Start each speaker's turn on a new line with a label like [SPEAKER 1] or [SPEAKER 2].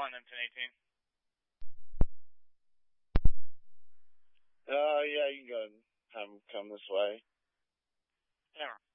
[SPEAKER 1] on M1018.
[SPEAKER 2] Yeah, you can go and have him come this way.
[SPEAKER 1] Camera.